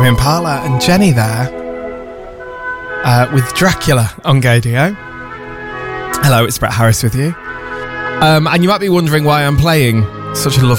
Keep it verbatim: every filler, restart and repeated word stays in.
Tame Impala and Jenny there uh, with Dracula on Gaydio. Hello, it's Brett Harris with you. Um, and you might be wondering why I'm playing such a lovely